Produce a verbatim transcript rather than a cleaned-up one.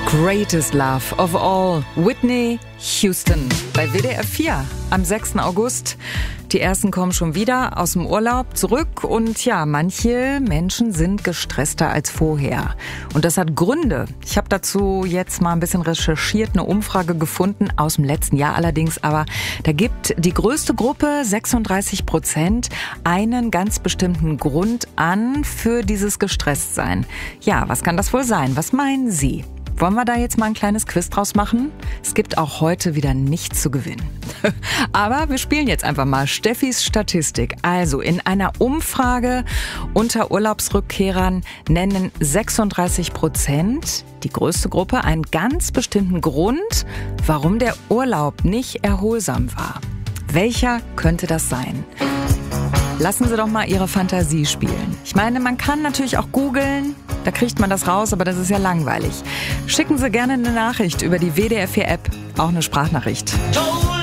Greatest Love of All, Whitney Houston bei W D R vier am sechsten August. Die ersten kommen schon wieder aus dem Urlaub zurück und ja, manche Menschen sind gestresster als vorher. Und das hat Gründe. Ich habe dazu jetzt mal ein bisschen recherchiert, eine Umfrage gefunden, aus dem letzten Jahr allerdings, aber da gibt die größte Gruppe, sechsunddreißig Prozent, einen ganz bestimmten Grund an für dieses Gestresstsein. Ja, was kann das wohl sein? Was meinen Sie? Wollen wir da jetzt mal ein kleines Quiz draus machen? Es gibt auch heute wieder nichts zu gewinnen. Aber wir spielen jetzt einfach mal Steffis Statistik. Also in einer Umfrage unter Urlaubsrückkehrern nennen sechsunddreißig Prozent, die größte Gruppe, einen ganz bestimmten Grund, warum der Urlaub nicht erholsam war. Welcher könnte das sein? Lassen Sie doch mal Ihre Fantasie spielen. Ich meine, man kann natürlich auch googeln, da kriegt man das raus, aber das ist ja langweilig. Schicken Sie gerne eine Nachricht über die W D R vier App, auch eine Sprachnachricht.